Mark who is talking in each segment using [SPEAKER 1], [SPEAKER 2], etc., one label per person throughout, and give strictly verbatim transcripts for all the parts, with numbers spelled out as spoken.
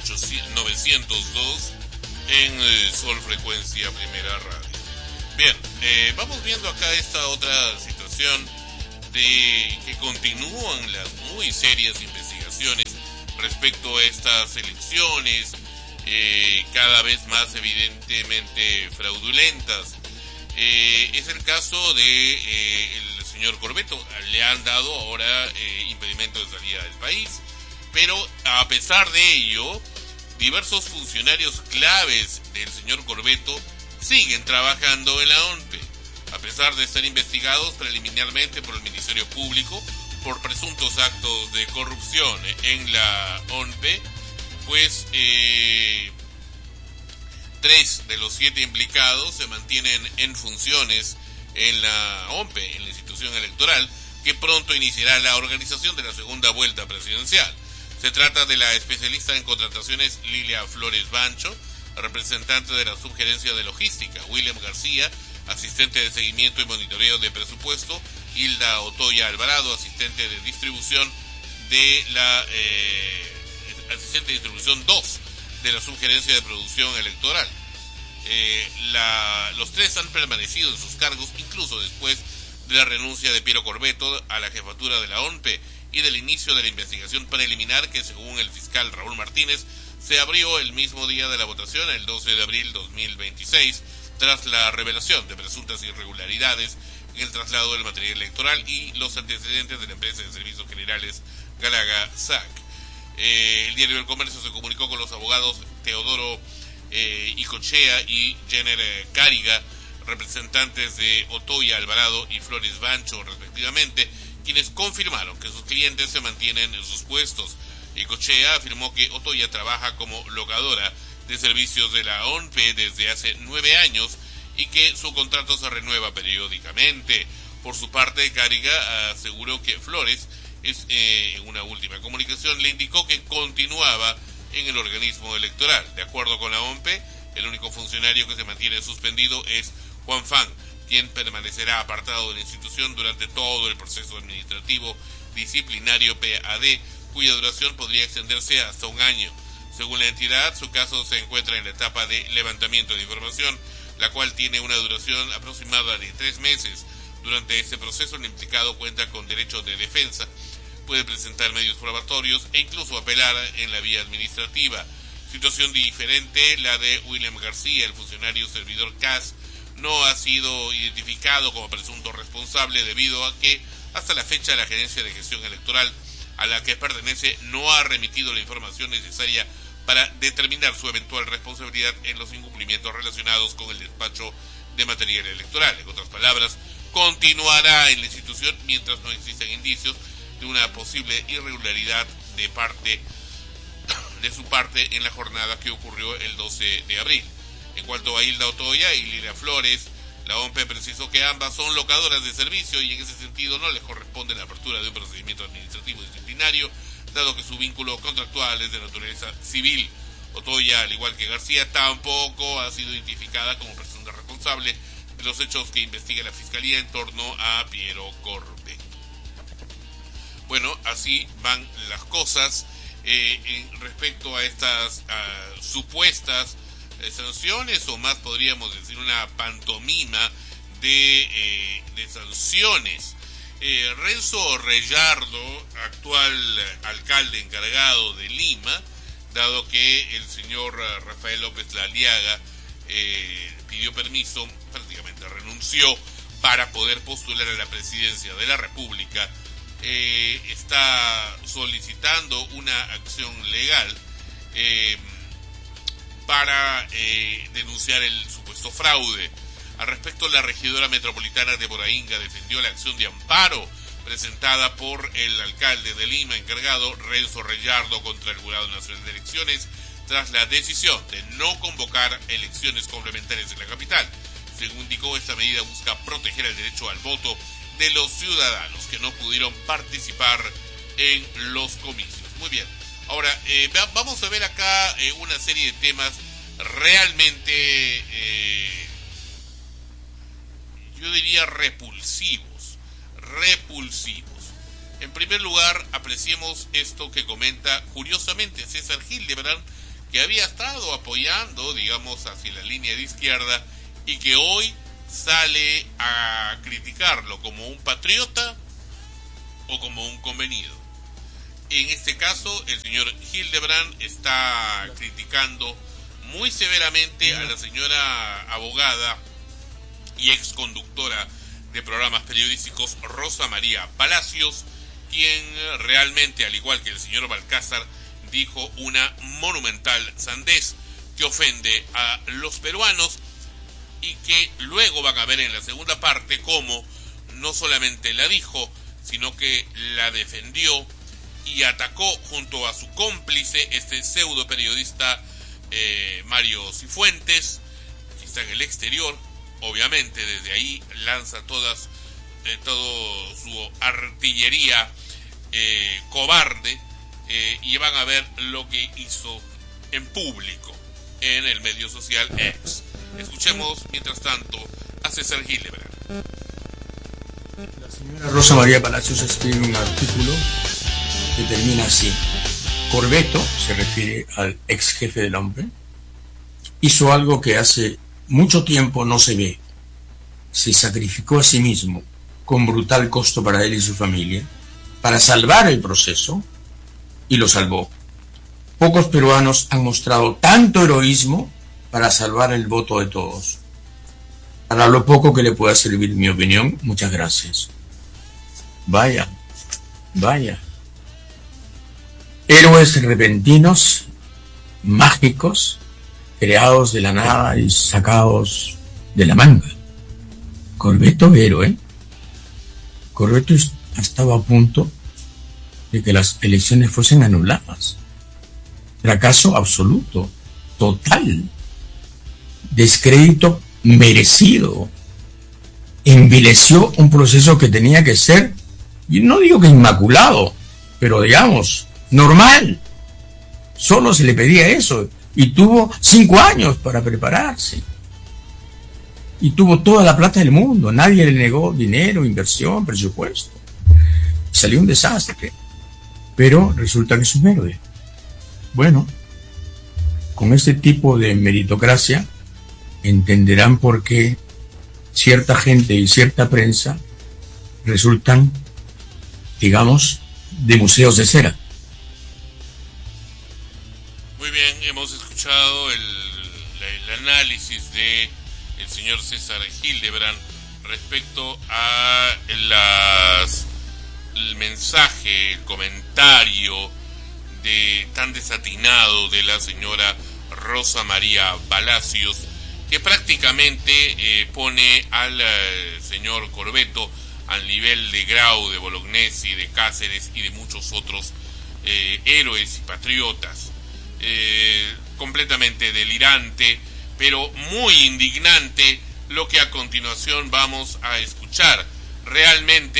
[SPEAKER 1] novecientos dos en eh, Sol Frecuencia Primera Radio. Bien, eh, vamos viendo acá esta otra situación de que continúan las muy serias investigaciones respecto a estas elecciones, eh, cada vez más evidentemente fraudulentas. Eh, es el caso de eh, el señor Corbeto. Le han dado ahora eh, impedimento de salida del país, pero a pesar de ello, diversos funcionarios claves del señor Corbeto siguen trabajando en la O N P E, a pesar de estar investigados preliminarmente por el Ministerio Público por presuntos actos de corrupción en la O N P E. Pues eh, tres de los siete implicados se mantienen en funciones en la O N P E, en la institución electoral, que pronto iniciará la organización de la segunda vuelta presidencial. Se trata de la especialista en contrataciones Lilia Flores Bancho, representante de la Subgerencia de Logística, William García, asistente de seguimiento y monitoreo de presupuesto, Hilda Otoya Alvarado, asistente de distribución de la eh, asistente de distribución dos de la Subgerencia de Producción Electoral. Eh, la, los tres han permanecido en sus cargos incluso después de la renuncia de Piero Corbeto a la jefatura de la O N P E y del inicio de la investigación preliminar que, según el fiscal Raúl Martínez, se abrió el mismo día de la votación, el doce de abril de dos mil veintiséis, tras la revelación de presuntas irregularidades en el traslado del material electoral y los antecedentes de la empresa de servicios generales Galaga S A C. Eh, el diario del Comercio se comunicó con los abogados Teodoro eh, Icochea y Jenner eh, Cáriga, representantes de Otoya Alvarado y Flores Bancho, respectivamente, quienes confirmaron que sus clientes se mantienen en sus puestos. Icochea afirmó que Otoya trabaja como locadora de servicios de la O N P E desde hace nueve años y que su contrato se renueva periódicamente. Por su parte, Cáriga aseguró que Flores, es, eh, en una última comunicación, le indicó que continuaba en el organismo electoral. De acuerdo con la O N P E, el único funcionario que se mantiene suspendido es Juan Fan, quien permanecerá apartado de la institución durante todo el proceso administrativo disciplinario P A D, cuya duración podría extenderse hasta un año. Según la entidad, su caso se encuentra en la etapa de levantamiento de información, la cual tiene una duración aproximada de tres meses. Durante este proceso, el implicado cuenta con derecho de defensa, puede presentar medios probatorios e incluso apelar en la vía administrativa. Situación diferente la de William García, el funcionario servidor C A S, no ha sido identificado como presunto responsable debido a que hasta la fecha la Gerencia de Gestión Electoral a la que pertenece no ha remitido la información necesaria para determinar su eventual responsabilidad en los incumplimientos relacionados con el despacho de material electoral. En otras palabras, continuará en la institución mientras no existan indicios de una posible irregularidad de parte de su parte en la jornada que ocurrió el doce de abril. En cuanto a Hilda Otoya y Lilia Flores, la O N P E precisó que ambas son locadoras de servicio y en ese sentido no les corresponde la apertura de un procedimiento administrativo disciplinario, dado que su vínculo contractual es de naturaleza civil. Otoya, al igual que García, tampoco ha sido identificada como presunta responsable de los hechos que investiga la Fiscalía en torno a Piero Corbeto. Bueno, así van las cosas eh, en respecto a estas uh, supuestas eh, sanciones, o más podríamos decir una pantomima de, eh, de sanciones. Eh, Renzo Reyardo, actual alcalde encargado de Lima, dado que el señor Rafael López Laliaga eh, pidió permiso, prácticamente renunció para poder postular a la presidencia de la República, eh, está solicitando una acción legal eh, para eh, denunciar el supuesto fraude. Al respecto, la regidora metropolitana de Borainga defendió la acción de amparo presentada por el alcalde de Lima encargado, Renzo Reyardo, contra el Jurado Nacional de Elecciones tras la decisión de no convocar elecciones complementarias en la capital. Según indicó, esta medida busca proteger el derecho al voto de los ciudadanos que no pudieron participar en los comicios. Muy bien, ahora eh, vamos a ver acá eh, una serie de temas realmente, eh, yo diría repulsivos, repulsivos. En primer lugar, apreciemos esto que comenta curiosamente César Hildebrand, que había estado apoyando, digamos, hacia la línea de izquierda y que hoy sale a criticarlo como un patriota o como un convenido. En este caso, el señor Hildebrand está criticando muy severamente a la señora abogada y ex conductora de programas periodísticos Rosa María Palacios, quien realmente, al igual que el señor Balcázar, dijo una monumental sandez que ofende a los peruanos y que luego van a ver en la segunda parte cómo no solamente la dijo, sino que la defendió y atacó junto a su cómplice, este pseudo periodista eh, Mario Cifuentes, que está en el exterior. Obviamente desde ahí lanza todas eh, todo su artillería eh, cobarde, eh, y van a ver lo que hizo en público en el medio social X. Escuchemos mientras tanto a César Hildebrand.
[SPEAKER 2] La señora Rosa María Palacios escribe un artículo que termina así: Corvetto, se refiere al ex jefe del hombre, hizo algo que hace mucho tiempo no se ve. Se sacrificó a sí mismo, con brutal costo para él y su familia, para salvar el proceso, y lo salvó. Pocos peruanos han mostrado tanto heroísmo para salvar el voto de todos. Para lo poco que le pueda servir mi opinión, muchas gracias. Vaya, vaya. Héroes repentinos, mágicos, creados de la nada y sacados de la manga. Corvetto héroe. Corvetto estaba a punto de que las elecciones fuesen anuladas. Fracaso absoluto, total. Descrédito merecido. Envileció un proceso que tenía que ser, y no digo que inmaculado, pero digamos, normal. Solo se le pedía eso, y tuvo cinco años para prepararse. Y tuvo toda la plata del mundo, nadie le negó dinero, inversión, presupuesto. Salió un desastre, pero resulta que es un héroe. Bueno, con este tipo de meritocracia entenderán por qué cierta gente y cierta prensa resultan, digamos, de museos de cera.
[SPEAKER 1] Muy bien, hemos escuchado el, el análisis de el señor César Hildebrand respecto a las, el mensaje, el comentario de tan desatinado de la señora Rosa María Palacios, que prácticamente eh, pone al eh, señor Corvetto al nivel de Grau, de Bolognesi, de Cáceres y de muchos otros eh, héroes y patriotas. Eh, completamente delirante, pero muy indignante lo que a continuación vamos a escuchar. Realmente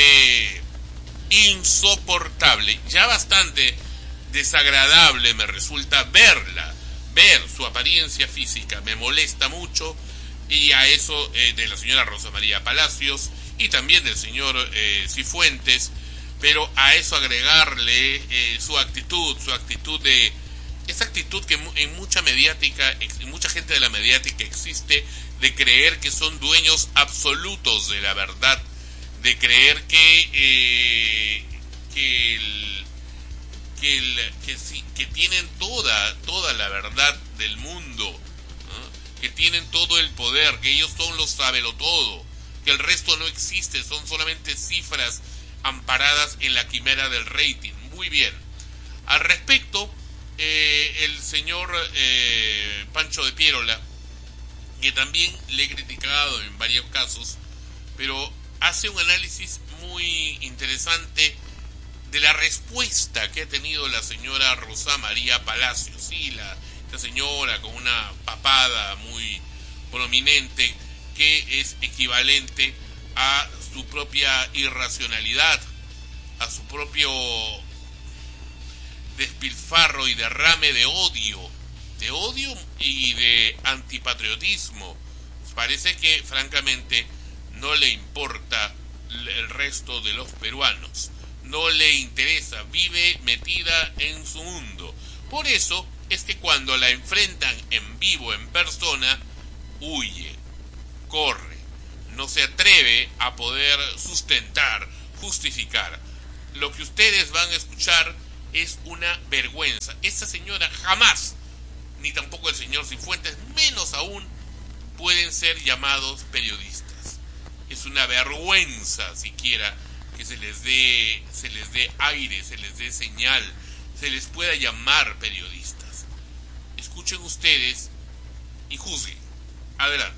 [SPEAKER 1] insoportable, ya bastante desagradable me resulta verla, ver su apariencia física, me molesta mucho, y a eso eh, de la señora Rosa María Palacios y también del señor eh, Cifuentes, pero a eso agregarle eh, su actitud, su actitud de esa actitud que en mucha mediática, en mucha gente de la mediática existe, de creer que son dueños absolutos de la verdad, de creer que eh, que el, que, el, que, sí, que tienen toda toda la verdad del mundo, ¿no? Que tienen todo el poder, que ellos son los sabelotodo, que el resto no existe, son solamente cifras amparadas en la quimera del rating. Muy bien. Al respecto, Eh, el señor eh, Pancho de Pierola, que también le he criticado en varios casos, pero hace un análisis muy interesante de la respuesta que ha tenido la señora Rosa María Palacios. Sí, la, esta señora con una papada muy prominente que es equivalente a su propia irracionalidad, a su propio despilfarro y derrame de odio, de odio y de antipatriotismo. Parece que francamente no le importa el resto de los peruanos, no le interesa, vive metida en su mundo. Por eso es que cuando la enfrentan en vivo, en persona, huye, corre, no se atreve a poder sustentar, justificar. Lo que ustedes van a escuchar es una vergüenza. Esta señora jamás, ni tampoco el señor Cifuentes, menos aún, pueden ser llamados periodistas. Es una vergüenza siquiera que se les dé, se les dé aire, se les dé señal, se les pueda llamar periodistas. Escuchen ustedes y juzguen. Adelante.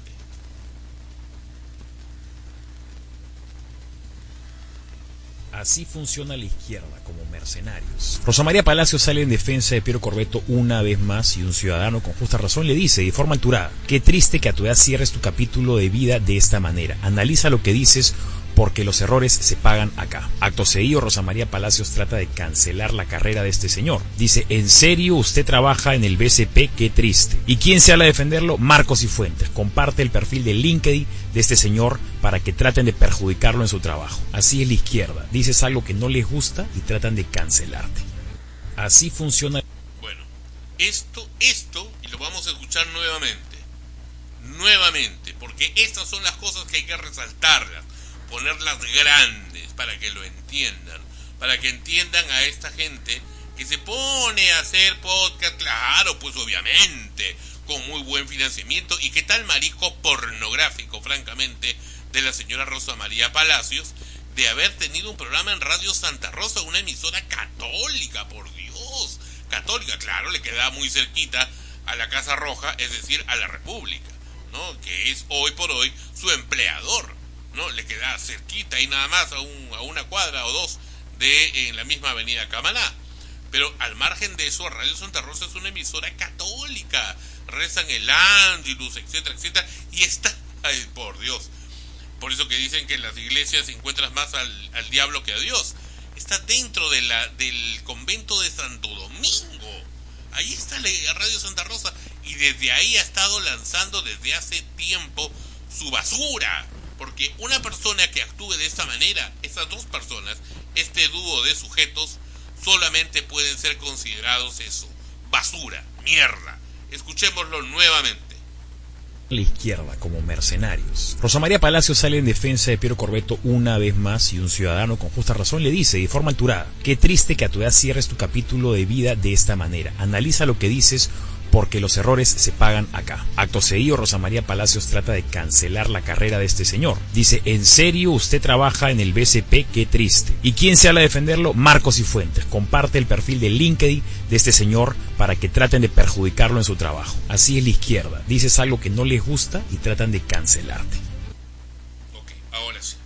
[SPEAKER 3] Así funciona la izquierda, como mercenarios. Rosa María Palacios sale en defensa de Piero Corvetto una vez más y un ciudadano con justa razón le dice de forma alturada: qué triste que a tu edad cierres tu capítulo de vida de esta manera. Analiza lo que dices porque los errores se pagan acá. Acto seguido, Rosa María Palacios trata de cancelar la carrera de este señor. Dice: ¿en serio usted trabaja en el B C P? ¡Qué triste! ¿Y quién se habla a defenderlo? Marcos Cifuentes. Comparte el perfil de LinkedIn de este señor para que traten de perjudicarlo en su trabajo. Así es la izquierda. Dices algo que no les gusta y tratan de cancelarte. Así funciona.
[SPEAKER 1] Bueno, esto, esto, y lo vamos a escuchar nuevamente. Nuevamente, porque estas son las cosas que hay que resaltarlas. Ponerlas grandes para que lo entiendan, para que entiendan a esta gente que se pone a hacer podcast, claro, pues obviamente, con muy buen financiamiento, y qué tal marisco pornográfico, francamente, de la señora Rosa María Palacios, de haber tenido un programa en Radio Santa Rosa, una emisora católica, por Dios, católica, claro, le quedaba muy cerquita a la Casa Roja, es decir, a la República, ¿no? Que es hoy por hoy su empleador. No, le queda cerquita y nada más a, un, a una cuadra o dos de en la misma avenida Camaná. Pero al margen de eso, Radio Santa Rosa es una emisora católica. Rezan el Ángelus, etcétera, etcétera. Y está, ay, por Dios. Por eso que dicen que en las iglesias encuentras más al, al diablo que a Dios. Está dentro de la, del convento de Santo Domingo. Ahí está la Radio Santa Rosa. Y desde ahí ha estado lanzando desde hace tiempo su basura. Porque una persona que actúe de esta manera, estas dos personas, este dúo de sujetos, solamente pueden ser considerados eso, basura, mierda. Escuchémoslo nuevamente.
[SPEAKER 3] La izquierda, como mercenarios. Rosa María Palacios sale en defensa de Piero Corvetto una vez más y un ciudadano con justa razón le dice de forma alturada: qué triste que a tu edad cierres tu capítulo de vida de esta manera. Analiza lo que dices porque los errores se pagan acá. Acto seguido, Rosa María Palacios trata de cancelar la carrera de este señor. Dice: ¿en serio usted trabaja en el B C P? ¡Qué triste! ¿Y quién se habla a defenderlo? Marcos Cifuentes. Comparte el perfil de LinkedIn de este señor para que traten de perjudicarlo en su trabajo. Así es la izquierda. Dices algo que no les gusta y tratan de cancelarte.
[SPEAKER 1] Ok, ahora sí.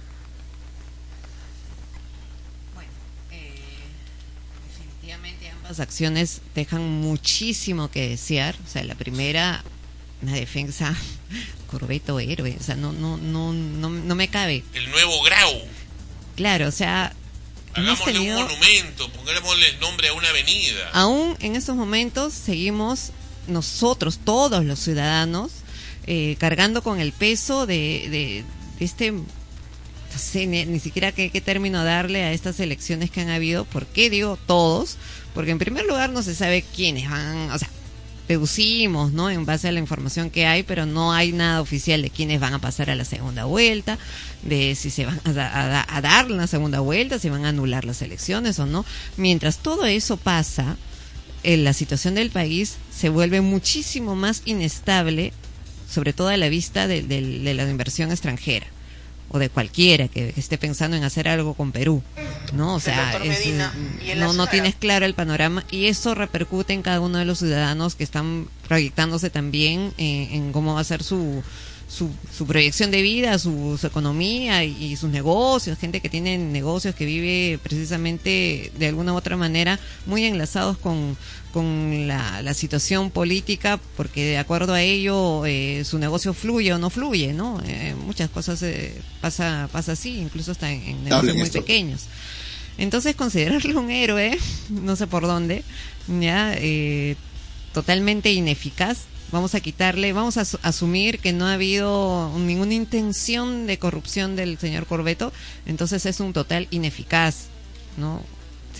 [SPEAKER 4] Las acciones dejan muchísimo que desear. O sea, la primera, una defensa, Corvetto héroe, o sea, no, no, no, no, no me cabe.
[SPEAKER 1] El nuevo Grau.
[SPEAKER 4] Claro, o sea,
[SPEAKER 1] hagámosle
[SPEAKER 4] tenido,
[SPEAKER 1] un monumento, pongámosle el nombre a una avenida.
[SPEAKER 4] Aún en estos momentos seguimos nosotros, todos los ciudadanos, eh, cargando con el peso de, de, de este, no sé, ni, ni siquiera qué, qué término darle a estas elecciones que han habido. ¿Por qué digo todos? Porque en primer lugar no se sabe quiénes van, o sea, deducimos, ¿no?, en base a la información que hay, pero no hay nada oficial de quiénes van a pasar a la segunda vuelta, de si se van a, a, a dar una segunda vuelta, si van a anular las elecciones o no. Mientras todo eso pasa, eh, la situación del país se vuelve muchísimo más inestable, sobre todo a la vista de, de, de la inversión extranjera, o de cualquiera que, que esté pensando en hacer algo con Perú, ¿no? O sea, es, no, no tienes claro el panorama, y eso repercute en cada uno de los ciudadanos que están proyectándose también en, en cómo va a ser su, su, su proyección de vida, su, su economía y, y sus negocios, gente que tiene negocios, que vive precisamente de alguna u otra manera muy enlazados con con la, la situación política, porque de acuerdo a ello eh, su negocio fluye o no fluye, ¿no? Eh, muchas cosas eh, pasa pasa así, incluso hasta en, en negocios muy esto. pequeños. Entonces, considerarlo un héroe, no sé por dónde, ya eh, totalmente ineficaz. Vamos a quitarle, vamos a su- asumir que no ha habido ninguna intención de corrupción del señor Corvetto, entonces es un total ineficaz, ¿no? Se le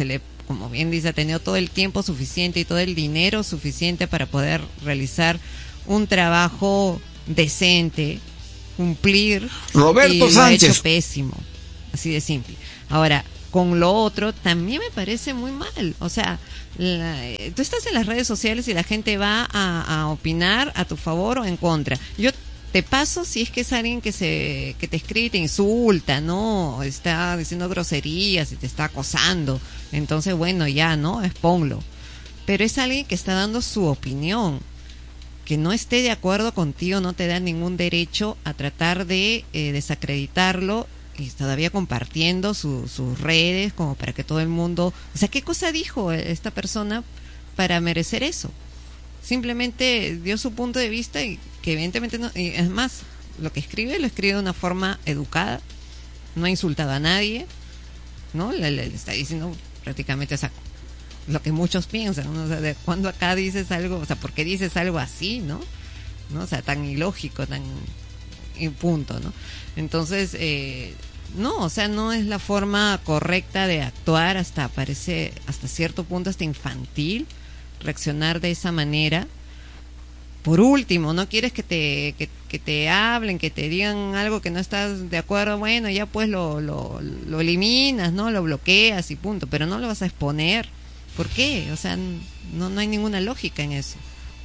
[SPEAKER 4] como bien dice, ha tenido todo el tiempo suficiente y todo el dinero suficiente para poder realizar un trabajo decente, cumplir.
[SPEAKER 2] Roberto
[SPEAKER 4] y lo
[SPEAKER 2] Sánchez.
[SPEAKER 4] ha hecho pésimo, así de simple. Ahora, con lo otro también me parece muy mal. O sea, la, tú estás en las redes sociales y la gente va a, a opinar a tu favor o en contra. Yo te paso si es que es alguien que se que te escribe, te insulta, ¿no? Está diciendo groserías y te está acosando. Entonces, bueno, ya, ¿no? Exponlo. Pero es alguien que está dando su opinión. Que no esté de acuerdo contigo no te da ningún derecho a tratar de eh, desacreditarlo y todavía compartiendo su, sus redes como para que todo el mundo... O sea, ¿qué cosa dijo esta persona para merecer eso? Simplemente dio su punto de vista y que evidentemente no... Y es más, lo que escribe lo escribe de una forma educada, no ha insultado a nadie, ¿no? Le, le, le está diciendo prácticamente, o sea, lo que muchos piensan, ¿no? O sea, de cuando acá dices algo, o sea, ¿por qué dices algo así, no? ¿No? O sea, tan ilógico, tan... y punto, ¿no? Entonces, eh, no, o sea, no es la forma correcta de actuar, hasta parece, hasta cierto punto, hasta infantil, reaccionar de esa manera. Por último, no quieres que te, que, que te hablen, que te digan algo que no estás de acuerdo, bueno, ya pues lo, lo, lo eliminas, ¿no? Lo bloqueas y punto, pero no lo vas a exponer. ¿Por qué? O sea, no, no hay ninguna lógica en eso.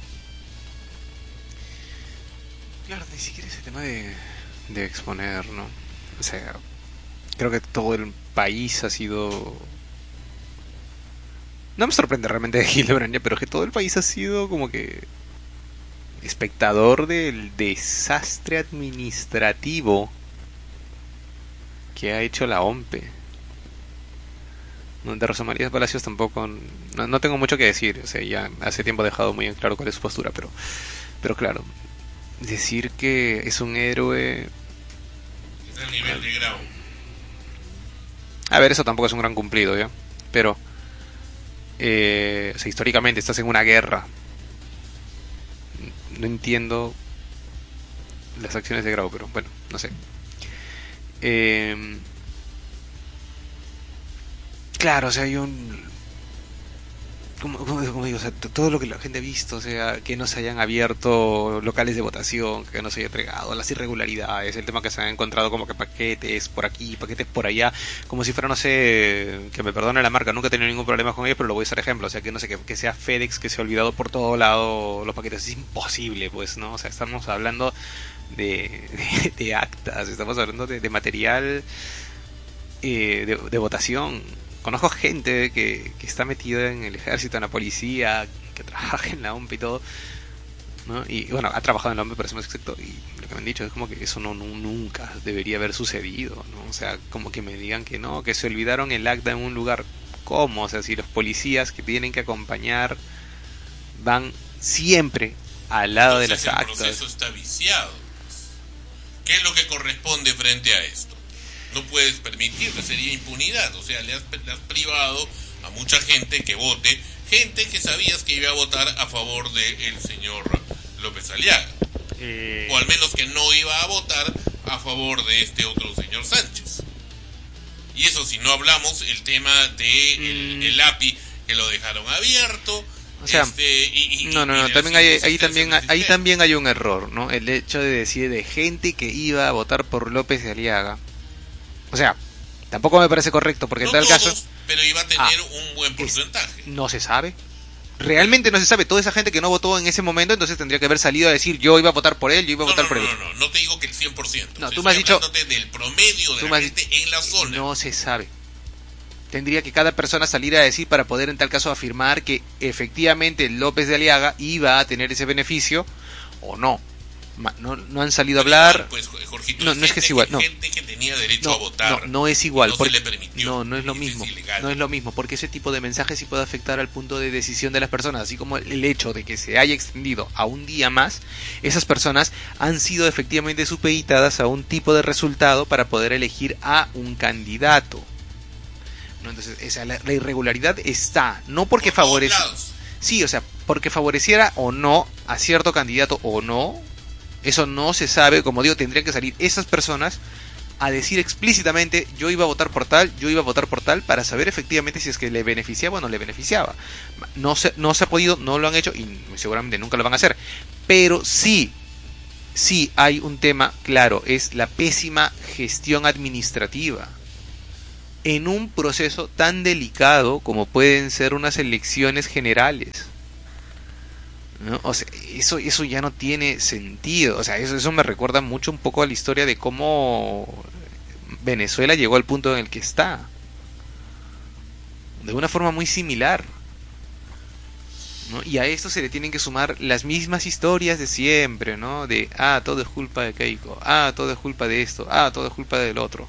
[SPEAKER 5] Claro, ni siquiera ese tema de, de exponer, ¿no? O sea, creo que todo el país ha sido... No me sorprende realmente de Hildebrand, pero que todo el país ha sido como que espectador del desastre administrativo que ha hecho la O M P E. De Rosa María Palacios tampoco, no, no tengo mucho que decir, o sea, ya hace tiempo he dejado muy en claro cuál es su postura, pero, pero claro, decir que es un héroe...
[SPEAKER 1] Es el nivel de Grau.
[SPEAKER 5] A ver, eso tampoco es un gran cumplido, ¿ya? Pero, eh, o sea, históricamente estás en una guerra. No entiendo las acciones de Grau, pero bueno, no sé. Eh... Claro, o sea, yo... Como, como, como digo, o sea, todo lo que la gente ha visto, o sea, que no se hayan abierto locales de votación, que no se haya entregado, las irregularidades, el tema que se han encontrado como que paquetes por aquí, paquetes por allá, como si fuera, no sé, que me perdone la marca, nunca he tenido ningún problema con ellos, pero lo voy a usar ejemplo, o sea, que no sé, que, que sea FedEx, que se ha olvidado por todo lado los paquetes, es imposible, pues, ¿no? O sea, estamos hablando de, de, de actas, estamos hablando de, de material eh, de, de votación. Conozco gente que, que está metida en el ejército, en la policía, que trabaja en la O M P E y todo, ¿no? Y bueno, ha trabajado en la O M P E, por eso más exacto, y lo que me han dicho es como que eso no, no nunca debería haber sucedido, ¿no? O sea, como que me digan que no, que se olvidaron el acta en un lugar. ¿Cómo? O sea, si los policías que tienen que acompañar van siempre al lado
[SPEAKER 1] Entonces,
[SPEAKER 5] de las
[SPEAKER 1] el
[SPEAKER 5] actas.
[SPEAKER 1] El proceso está viciado. ¿Qué es lo que corresponde frente a esto? No puedes permitirle, sería impunidad, o sea, le has, le has privado a mucha gente que vote, gente que sabías que iba a votar a favor del señor López Aliaga, eh... o al menos que no iba a votar a favor de este otro señor Sánchez. Y eso si no hablamos el tema de el, mm. el A P I, que lo dejaron abierto.
[SPEAKER 5] O sea,
[SPEAKER 1] este, y, y,
[SPEAKER 5] no, no, no,
[SPEAKER 1] y
[SPEAKER 5] también hay, ahí también, ahí también hay un error, ¿no? El hecho de decir de gente que iba a votar por López de Aliaga. O sea, tampoco me parece correcto, porque
[SPEAKER 1] no
[SPEAKER 5] en tal
[SPEAKER 1] todos,
[SPEAKER 5] caso...
[SPEAKER 1] pero iba a tener
[SPEAKER 5] ah,
[SPEAKER 1] un buen porcentaje.
[SPEAKER 5] Es, no se sabe. Realmente no se sabe. Toda esa gente que no votó en ese momento, entonces tendría que haber salido a decir, yo iba a votar por él, yo iba a
[SPEAKER 1] no,
[SPEAKER 5] votar
[SPEAKER 1] no,
[SPEAKER 5] por
[SPEAKER 1] no,
[SPEAKER 5] él.
[SPEAKER 1] No, no, no, no te digo que el cien por ciento.
[SPEAKER 5] No,
[SPEAKER 1] o sea,
[SPEAKER 5] tú me has dicho...
[SPEAKER 1] del promedio de la gente en la zona.
[SPEAKER 5] No se sabe. Tendría que cada persona salir a decir para poder en tal caso afirmar que efectivamente López de Aliaga iba a tener ese beneficio o no. No, no han salido a hablar.
[SPEAKER 1] Pues, Jorgito,
[SPEAKER 5] no, no es que es igual. No.
[SPEAKER 1] Gente que tenía derecho
[SPEAKER 5] no,
[SPEAKER 1] a votar.
[SPEAKER 5] No, no es igual.
[SPEAKER 1] No,
[SPEAKER 5] porque,
[SPEAKER 1] se le permitió,
[SPEAKER 5] no, no es lo mismo. Es no es lo mismo, porque ese tipo de mensajes sí puede afectar al punto de decisión de las personas, así como el hecho de que se haya extendido a un día más. Esas personas han sido efectivamente supeditadas a un tipo de resultado para poder elegir a un candidato. ¿No? Entonces, esa, la, la irregularidad está, no porque
[SPEAKER 1] Por
[SPEAKER 5] favorece. Sí, o sea, porque favoreciera o no a cierto candidato o no. Eso no se sabe, como digo, tendrían que salir esas personas a decir explícitamente yo iba a votar por tal, yo iba a votar por tal, para saber efectivamente si es que le beneficiaba o no le beneficiaba. No se, no se ha podido, no lo han hecho y seguramente nunca lo van a hacer. Pero sí, sí hay un tema claro, es la pésima gestión administrativa en un proceso tan delicado como pueden ser unas elecciones generales. ¿No? O sea, eso, eso ya no tiene sentido. O sea, eso, eso me recuerda mucho un poco a la historia de cómo Venezuela llegó al punto en el que está. De una forma muy similar, ¿no? Y a esto se le tienen que sumar las mismas historias de siempre, ¿no? De, ah, todo es culpa de Keiko, ah, todo es culpa de esto, ah, todo es culpa del otro.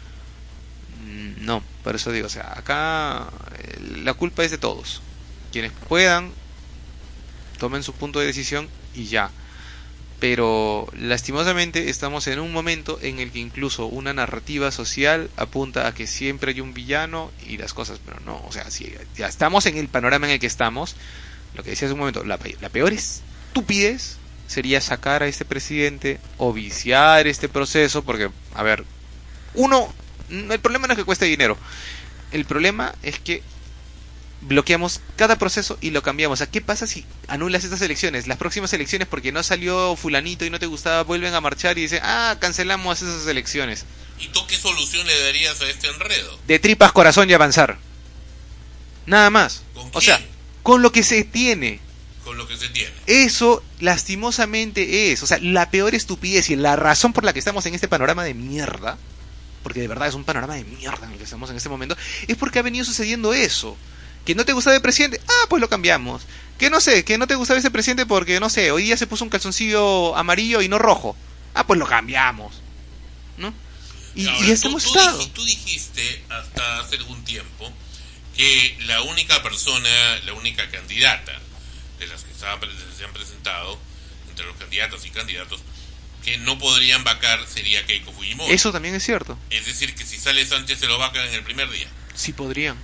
[SPEAKER 5] No, por eso digo, o sea, acá la culpa es de todos. Quienes puedan, tomen su punto de decisión y ya. Pero lastimosamente estamos en un momento en el que incluso una narrativa social apunta a que siempre hay un villano y las cosas, pero no, o sea, si ya estamos en el panorama en el que estamos, lo que decía hace un momento, la, la peor estupidez sería sacar a este presidente o viciar este proceso, porque, a ver, uno, el problema no es que cueste dinero, el problema es que bloqueamos cada proceso y lo cambiamos. O sea, ¿qué pasa si anulas estas elecciones? Las próximas elecciones, porque no salió fulanito y no te gustaba, vuelven a marchar y dicen, ah, cancelamos esas elecciones.
[SPEAKER 1] ¿Y tú qué solución le darías a este enredo?
[SPEAKER 5] De tripas corazón y avanzar. Nada más.
[SPEAKER 1] ¿Con quién?
[SPEAKER 5] O sea, con lo que se tiene.
[SPEAKER 1] Con lo que se tiene.
[SPEAKER 5] Eso, lastimosamente, es, o sea, la peor estupidez y la razón por la que estamos en este panorama de mierda, porque de verdad es un panorama de mierda en el que estamos en este momento, es porque ha venido sucediendo eso. Que no te gustaba el presidente, ah, pues lo cambiamos. Que no sé, que no te gustaba ese presidente porque, no sé, hoy día se puso un calzoncillo amarillo y no rojo. Ah, pues lo cambiamos, ¿no? Y,
[SPEAKER 1] ahora,
[SPEAKER 5] y este hemos estado.
[SPEAKER 1] Tú, tú dijiste hasta hace algún tiempo que la única persona, la única candidata de las que estaban, se han presentado, entre los candidatos y candidatos, que no podrían vacar sería Keiko Fujimori.
[SPEAKER 5] Eso también es cierto.
[SPEAKER 1] Es decir, que si sale Sánchez se lo vacan en el primer día.
[SPEAKER 5] Sí podrían.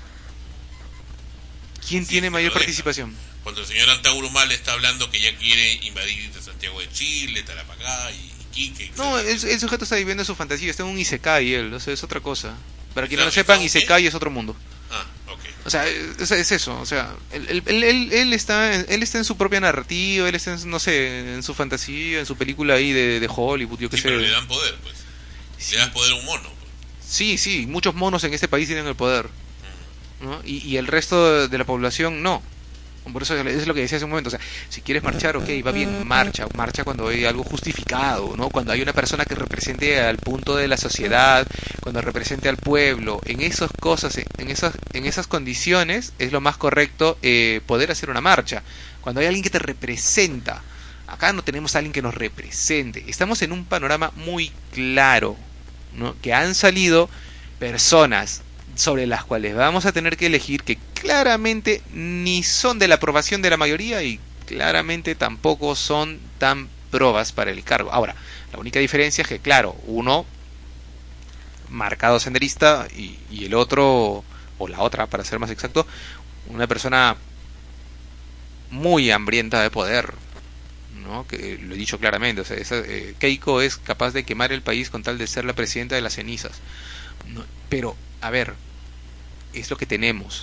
[SPEAKER 5] ¿Quién
[SPEAKER 1] Sí,
[SPEAKER 5] tiene mayor
[SPEAKER 1] lo
[SPEAKER 5] participación?
[SPEAKER 1] Deja. Cuando el señor Antauro Mal está hablando que ya quiere invadir de Santiago de Chile, Tarapacá y Iquique, etcétera.
[SPEAKER 5] No, el, el sujeto está viviendo su fantasía, está en un Isekai él, o sea, es otra cosa. Para quienes no
[SPEAKER 1] ¿Está-
[SPEAKER 5] sepan,
[SPEAKER 1] está
[SPEAKER 5] Isekai es otro mundo.
[SPEAKER 1] Ah, ok.
[SPEAKER 5] O sea, es, es eso, o sea, él, él, él, él, él está en, él está en su propia narrativa, él está en, no sé, en su fantasía, en su película ahí de, de Hollywood, yo qué
[SPEAKER 1] Sí,
[SPEAKER 5] sé.
[SPEAKER 1] pero le dan poder, pues.
[SPEAKER 5] Sí.
[SPEAKER 1] Le das poder a un mono, pues.
[SPEAKER 5] Sí, sí, muchos monos en este país tienen el poder, ¿no? Y, y el resto de la población no. Por eso es lo que decía hace un momento, o sea, si quieres marchar, ok, va bien, marcha, marcha cuando hay algo justificado, ¿no? Cuando hay una persona que represente al punto de la sociedad, cuando represente al pueblo, en esas cosas, en esas, en esas condiciones es lo más correcto eh, poder hacer una marcha. Cuando hay alguien que te representa, acá no tenemos a alguien que nos represente, estamos en un panorama muy claro, ¿no? Que han salido personas sobre las cuales vamos a tener que elegir que claramente ni son de la aprobación de la mayoría y claramente tampoco son tan probas para el cargo. Ahora, la única diferencia es que, claro, uno marcado senderista y, y el otro, o la otra para ser más exacto, una persona muy hambrienta de poder, ¿no? Que lo he dicho claramente, o sea, esa, eh, Keiko es capaz de quemar el país con tal de ser la presidenta de las cenizas, ¿no? Pero, a ver, es lo que tenemos,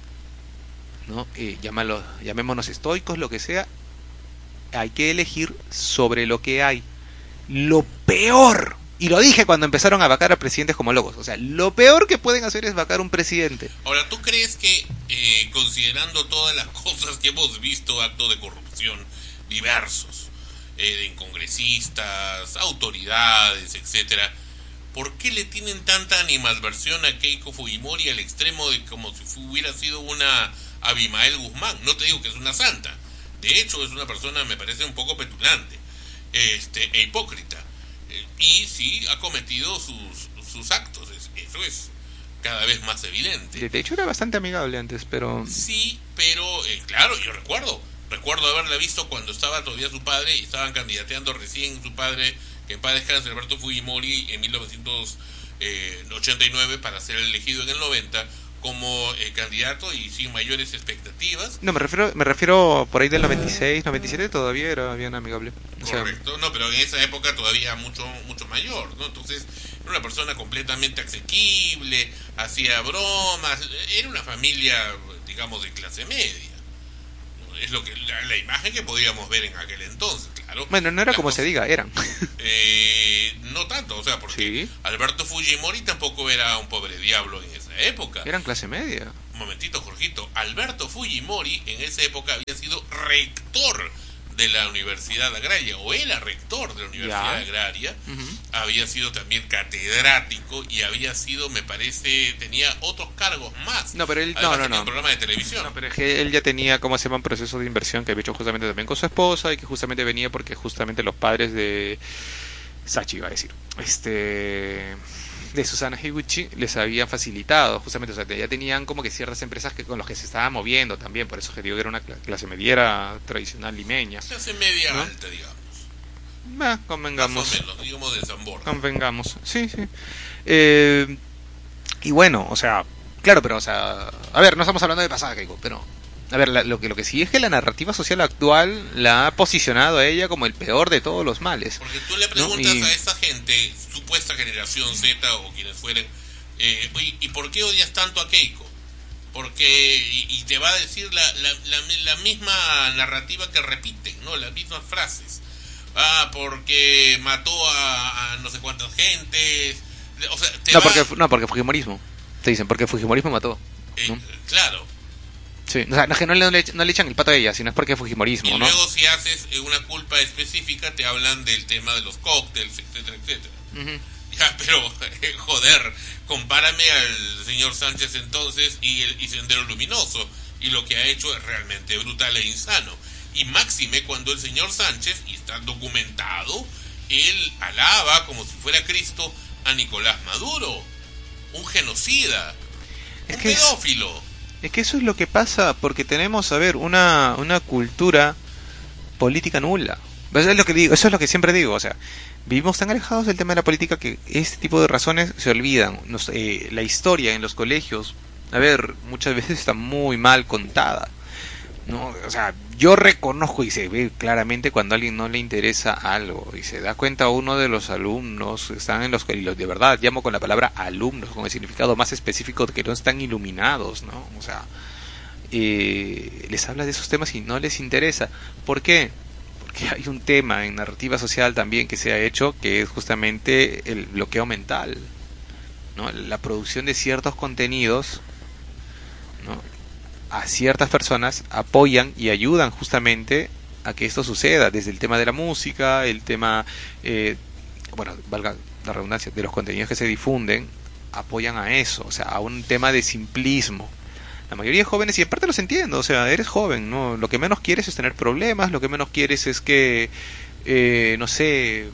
[SPEAKER 5] ¿no? Eh, llámalo, llamémonos estoicos, lo que sea, hay que elegir sobre lo que hay. Lo peor, y lo dije cuando empezaron a vacar a presidentes como locos, o sea, lo peor que pueden hacer es vacar un presidente.
[SPEAKER 1] Ahora, ¿tú crees que, eh, considerando todas las cosas que hemos visto, actos de corrupción diversos, eh, de congresistas, autoridades, etcétera, ¿por qué le tienen tanta animadversión a Keiko Fujimori al extremo de como si hubiera sido una Abimael Guzmán? No te digo que es una santa, de hecho es una persona, me parece, un poco petulante, este, e hipócrita, eh, y sí ha cometido sus, sus actos, es, eso es cada vez más evidente.
[SPEAKER 5] De hecho era bastante amigable antes, pero...
[SPEAKER 1] Sí, pero eh, claro, yo recuerdo, recuerdo haberla visto cuando estaba todavía su padre y estaban candidateando recién su padre, que en paz descanse, Alberto Fujimori, en mil novecientos ochenta y nueve para ser elegido en el noventa como eh, candidato y sin mayores expectativas.
[SPEAKER 5] No, me refiero me refiero por ahí del noventa y seis, noventa y siete todavía era bien amigable. O sea,
[SPEAKER 1] correcto, no, pero en esa época todavía mucho mucho mayor, ¿no? Entonces era una persona completamente asequible, hacía bromas, era una familia, digamos, de clase media. Es lo que la, la imagen que podíamos ver en aquel entonces, claro.
[SPEAKER 5] bueno, no era
[SPEAKER 1] Las
[SPEAKER 5] como
[SPEAKER 1] cosas-
[SPEAKER 5] se diga, eran.
[SPEAKER 1] Eh, no tanto, o sea, porque
[SPEAKER 5] Sí.
[SPEAKER 1] Alberto Fujimori tampoco era un pobre diablo en esa época.
[SPEAKER 5] Eran clase media.
[SPEAKER 1] Un momentito, Jorgito. Alberto Fujimori en esa época había sido rector de la Universidad Agraria, o era rector de la Universidad
[SPEAKER 5] Ya.
[SPEAKER 1] Agraria,
[SPEAKER 5] Ujú.
[SPEAKER 1] había sido también catedrático y había sido, me parece, tenía otros cargos más.
[SPEAKER 5] No, pero él- no,
[SPEAKER 1] Además,
[SPEAKER 5] no,
[SPEAKER 1] tenía
[SPEAKER 5] no.
[SPEAKER 1] un programa de televisión.
[SPEAKER 5] No, pero es que él ya tenía, ¿cómo se llama? Un proceso de inversión que había hecho justamente también con su esposa y que justamente venía porque justamente los padres de Sachi, iba a decir, este, de Susana Higuchi les habían facilitado, justamente, o sea, ya tenían como que ciertas empresas que con las que se estaban moviendo también, por eso que digo que era una cla- clase mediera tradicional limeña.
[SPEAKER 1] Clase media
[SPEAKER 5] ¿no?
[SPEAKER 1] alta, digamos.
[SPEAKER 5] Va,
[SPEAKER 1] Más
[SPEAKER 5] convengamos.
[SPEAKER 1] o menos, digamos de Zamora.
[SPEAKER 5] Convengamos, sí, sí. Eh, y bueno, o sea, claro, pero, o sea, a ver, no estamos hablando de pasada, Keiko, pero, a ver, la- lo que lo que sí es que la narrativa social actual la ha posicionado a ella como el peor de todos los males.
[SPEAKER 1] Porque tú le preguntas
[SPEAKER 5] Y-
[SPEAKER 1] a esa gente, supuesta generación Z o quienes fueren, eh, oye, ¿y por qué odias tanto a Keiko? Porque, y, y te va a decir la, la, la, la misma narrativa que repiten, ¿no? Las mismas frases. Ah, porque mató a, a no sé cuántas gentes. O sea, te
[SPEAKER 5] No,
[SPEAKER 1] va,
[SPEAKER 5] porque, no, porque Fujimorismo. Te dicen, porque Fujimorismo mató.
[SPEAKER 1] eh,
[SPEAKER 5] ¿no?
[SPEAKER 1] claro.
[SPEAKER 5] Sí. O sea, no es que no le, no le, no le echan el pato a ella, sino es porque Fujimorismo,
[SPEAKER 1] Y
[SPEAKER 5] ¿no?
[SPEAKER 1] luego si haces eh, una culpa específica, te hablan del tema de los cócteles, etcétera, etcétera.
[SPEAKER 5] Ujú.
[SPEAKER 1] Ya, pero, eh, joder, compárame al señor Sánchez entonces y, el, y Sendero Luminoso, y lo que ha hecho es realmente brutal e insano. Y máxime cuando el señor Sánchez, y está documentado, él alaba como si fuera Cristo a Nicolás Maduro, un genocida,
[SPEAKER 5] Es
[SPEAKER 1] un
[SPEAKER 5] que es-
[SPEAKER 1] pedófilo.
[SPEAKER 5] Es que eso es lo que pasa porque tenemos, a ver, una, una cultura política nula. Eso es lo que digo, eso es lo que siempre digo, o sea, vivimos tan alejados del tema de la política que este tipo de razones se olvidan. Nos- eh, la historia en los colegios, a ver, muchas veces está muy mal contada. No, o sea, yo reconozco y se ve claramente cuando a alguien no le interesa algo y se da cuenta uno de los alumnos que están en los y los de verdad llamo con la palabra alumnos con el significado más específico de que no están iluminados, ¿no? O sea, eh, les habla de esos temas y no les interesa. ¿Por qué? Porque hay un tema en narrativa social también que se ha hecho que es justamente el bloqueo mental, ¿no? La producción de ciertos contenidos, ¿no? A ciertas personas apoyan y ayudan justamente a que esto suceda, desde el tema de la música, el tema, eh, bueno, valga la redundancia, de los contenidos que se difunden, apoyan a eso, o sea, a un tema de simplismo. La mayoría de jóvenes, y en parte los entiendo, o sea, eres joven, ¿no? Lo que menos quieres es tener problemas, lo que menos quieres es que, eh, no sé,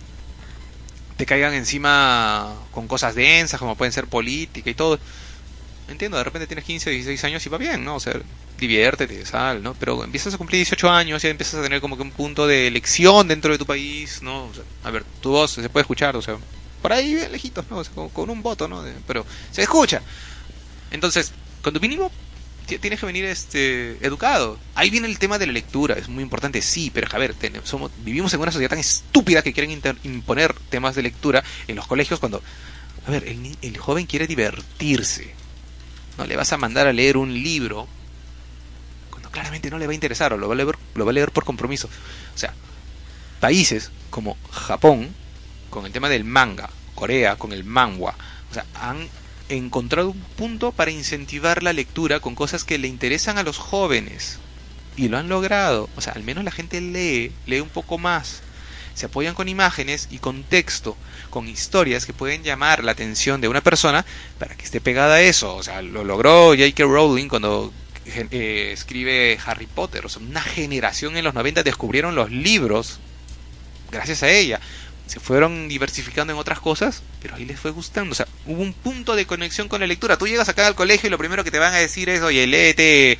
[SPEAKER 5] te caigan encima con cosas densas, como pueden ser política y todo. Entiendo, de repente tienes quince, dieciséis años y va bien, ¿no? O sea, diviértete, sal, ¿no? Pero empiezas a cumplir dieciocho años, ya empiezas a tener como que un punto de elección dentro de tu país, ¿no? O sea, a ver, tu voz se puede escuchar, o sea, por ahí bien lejitos, ¿no? O sea, con, con un voto, ¿no? De- pero se escucha. Entonces, con tu mínimo ti- tienes que venir este educado. Ahí viene el tema de la lectura, es muy importante, sí, pero a ver, ten- somos, vivimos en una sociedad tan estúpida que quieren inter- imponer temas de lectura en los colegios cuando, a ver, el, ni- el joven quiere divertirse. No le vas a mandar a leer un libro cuando claramente no le va a interesar o lo va a leer, lo va a leer por compromiso. O sea, países como Japón, con el tema del manga, Corea, con el manhwa, o sea, han encontrado un punto para incentivar la lectura con cosas que le interesan a los jóvenes. Y lo han logrado. O sea, al menos la gente lee, lee un poco más. Se apoyan con imágenes y con texto, con historias que pueden llamar la atención de una persona para que esté pegada a eso. O sea, lo logró J K Rowling cuando eh, escribe Harry Potter. O sea, una generación en los noventa descubrieron los libros gracias a ella. Se fueron diversificando en otras cosas, pero ahí les fue gustando. O sea, hubo un punto de conexión con la lectura. Tú llegas acá al colegio y lo primero que te van a decir es, oye, léete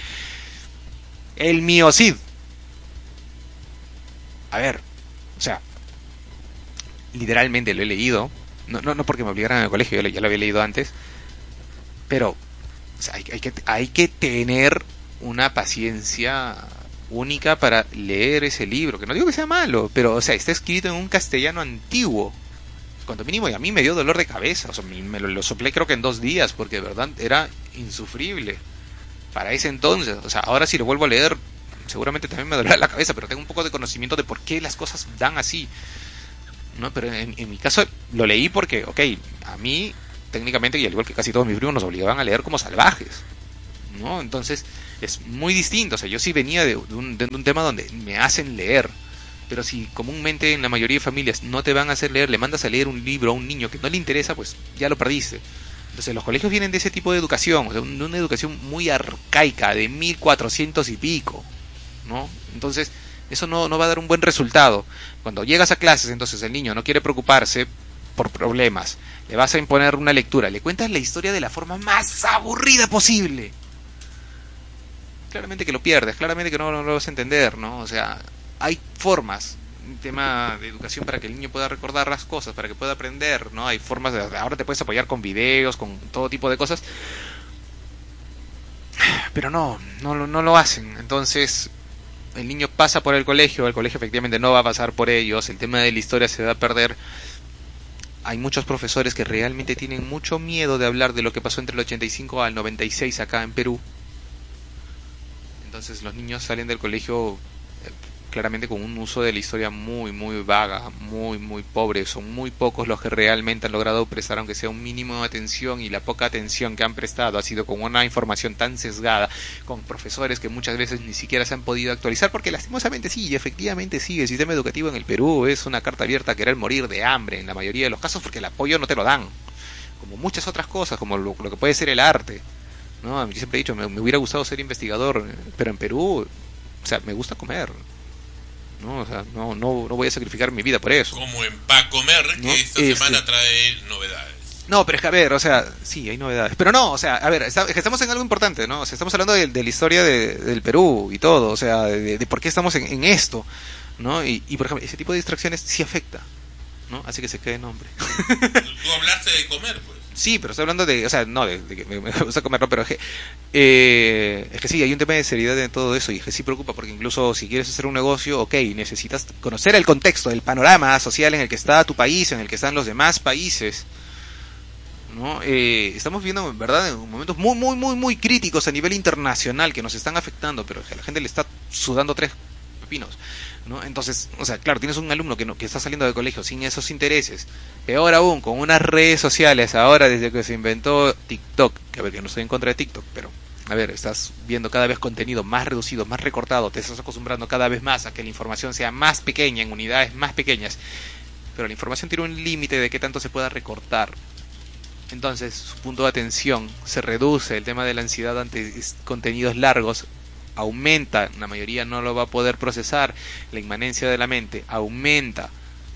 [SPEAKER 5] El Mío Cid. A ver, o sea, literalmente lo he leído. No, no, no porque me obligaran en el colegio, yo ya lo había leído antes. Pero O sea, hay, hay, que, hay que tener una paciencia única para leer ese libro, que no digo que sea malo, pero o sea, está escrito en un castellano antiguo, cuanto mínimo, y a mí me dio dolor de cabeza, o sea, me lo, lo soplé creo que en dos días, porque de verdad era insufrible para ese entonces. O sea, ahora si lo vuelvo a leer, seguramente también me dolerá la cabeza, pero tengo un poco de conocimiento de por qué las cosas dan así, ¿no? Pero en, en mi caso lo leí porque, ok, a mí técnicamente, y al igual que casi todos mis primos, nos obligaban a leer como salvajes, ¿no? Entonces es muy distinto. O sea, yo sí venía de, de, un, de un tema donde me hacen leer, pero si comúnmente en la mayoría de familias no te van a hacer leer, le mandas a leer un libro a un niño que no le interesa, pues ya lo perdiste. Entonces los colegios vienen de ese tipo de educación, o sea, de una educación muy arcaica, de mil cuatrocientos y pico, ¿no? Entonces eso no, no va a dar un buen resultado. Cuando llegas a clases, entonces el niño no quiere preocuparse por problemas, le vas a imponer una lectura, le cuentas la historia de la forma más aburrida posible, claramente que lo pierdes, claramente que no, no lo vas a entender, ¿no? O sea, hay formas, un tema de educación para que el niño pueda recordar las cosas, para que pueda aprender, ¿no? Hay formas de, ahora te puedes apoyar con videos, con todo tipo de cosas, pero no, no, no lo hacen. Entonces el niño pasa por el colegio, el colegio efectivamente no va a pasar por ellos, el tema de la historia se va a perder. Hay muchos profesores que realmente tienen mucho miedo de hablar de lo que pasó entre el ochenta y cinco al noventa y seis acá en Perú. Entonces los niños salen del colegio eh, claramente con un uso de la historia muy, muy vaga, muy, muy pobre. Son muy pocos los que realmente han logrado prestar, aunque sea un mínimo de atención, y la poca atención que han prestado ha sido con una información tan sesgada, con profesores que muchas veces ni siquiera se han podido actualizar, porque lastimosamente sí, efectivamente sí, el sistema educativo en el Perú es una carta abierta a querer morir de hambre en la mayoría de los casos, porque el apoyo no te lo dan, como muchas otras cosas, como lo, lo que puede ser el arte, ¿no? Yo siempre he dicho, me, me hubiera gustado ser investigador, pero en Perú, o sea, me gusta comer, ¿no? O sea, no, no, no voy a sacrificar mi vida por eso.
[SPEAKER 1] Como en Pa' Comer, que
[SPEAKER 5] ¿no?
[SPEAKER 1] esta
[SPEAKER 5] Este...
[SPEAKER 1] semana trae novedades.
[SPEAKER 5] No, pero es que a ver, o sea, sí, hay novedades. Pero no, o sea, a ver, está, es que estamos en algo importante, ¿no? O sea, estamos hablando de, de la historia de, del Perú y todo, o sea, de, de por qué estamos en, en esto, ¿no? Y, y, por ejemplo, ese tipo de distracciones sí afecta, ¿no? Así que se quede nombre.
[SPEAKER 1] Tú hablaste de comer, pues.
[SPEAKER 5] Sí, pero estoy hablando de, o sea, no, de, de que me, me gusta comer, no, pero es que, eh, es que sí, hay un tema de seriedad en todo eso, y es que sí preocupa, porque incluso si quieres hacer un negocio, ok, necesitas conocer el contexto, el panorama social en el que está tu país, en el que están los demás países, ¿no? Eh, estamos viendo, en verdad, en momentos muy, muy, muy, muy críticos a nivel internacional que nos están afectando, pero que a la gente le está sudando tres pepinos, ¿no? Entonces, o sea, claro, tienes un alumno que no, que está saliendo del colegio sin esos intereses, peor aún, con unas redes sociales ahora desde que se inventó TikTok, que a ver, que no estoy en contra de TikTok, pero a ver, estás viendo cada vez contenido más reducido, más recortado, te estás acostumbrando cada vez más a que la información sea más pequeña, en unidades más pequeñas, pero la información tiene un límite de qué tanto se pueda recortar. Entonces su punto de atención se reduce, el tema de la ansiedad ante contenidos largos aumenta, la mayoría no lo va a poder procesar, la inmanencia de la mente aumenta,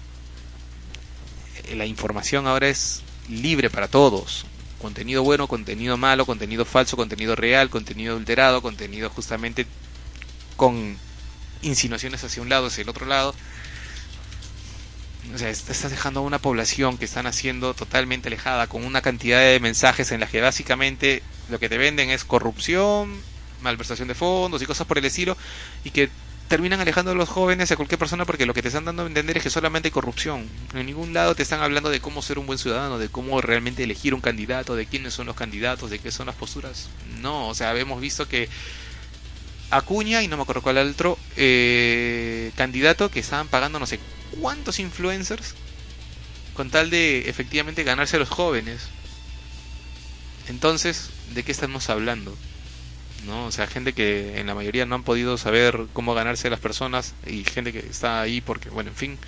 [SPEAKER 5] la información ahora es libre para todos, contenido bueno, contenido malo, contenido falso, contenido real, contenido adulterado, contenido justamente con insinuaciones hacia un lado, hacia el otro lado. O sea, estás dejando a una población que están haciendo totalmente alejada, con una cantidad de mensajes en las que básicamente lo que te venden es corrupción, malversación de fondos y cosas por el estilo, y que terminan alejando a los jóvenes a cualquier persona, porque lo que te están dando a entender es que solamente hay corrupción. En ningún lado te están hablando de cómo ser un buen ciudadano, de cómo realmente elegir un candidato, de quiénes son los candidatos, de qué son las posturas. No, o sea, hemos visto que Acuña, y no me acuerdo cuál otro eh, candidato, que estaban pagando no sé cuántos influencers con tal de efectivamente ganarse a los jóvenes. Entonces, ¿de qué estamos hablando? ¿No? O sea, gente que en la mayoría no han podido saber cómo ganarse a las personas, y gente que está ahí porque, bueno, en fin.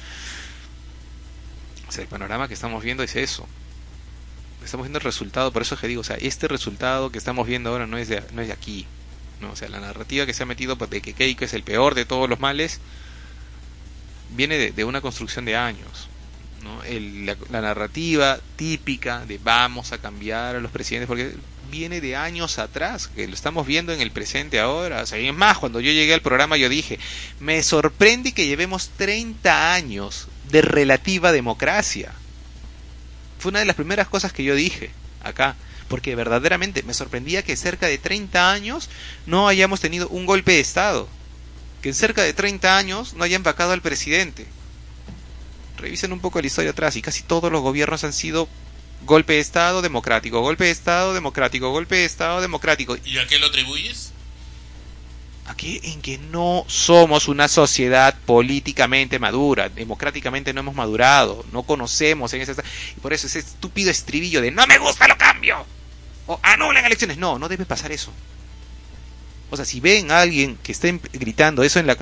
[SPEAKER 5] O sea, el panorama que estamos viendo es eso. Estamos viendo el resultado, por eso es que digo, o sea, este resultado que estamos viendo ahora no es de, no es de aquí, ¿no? O sea, la narrativa que se ha metido de que Keiko es el peor de todos los males viene de, de una construcción de años, ¿no? El, la, la narrativa típica de vamos a cambiar a los presidentes, porque viene de años atrás, que lo estamos viendo en el presente ahora. O sea, y es más, cuando yo llegué al programa yo dije, me sorprende que llevemos treinta años de relativa democracia. Fue una de las primeras cosas que yo dije acá. porque verdaderamente me sorprendía que cerca de treinta años no hayamos tenido un golpe de Estado, que en cerca de treinta años no hayan vacado al presidente. Revisen un poco la historia atrás y casi todos los gobiernos han sido golpe de Estado democrático, golpe de Estado democrático, golpe de Estado democrático.
[SPEAKER 1] ¿Y a qué lo atribuyes?
[SPEAKER 5] Aquí en que no somos una sociedad políticamente madura, democráticamente no hemos madurado, no conocemos en ese, y por eso ese estúpido estribillo de no me gusta, lo cambio o anulen elecciones. No, no debe pasar eso. O sea, si ven a alguien que esté gritando eso en la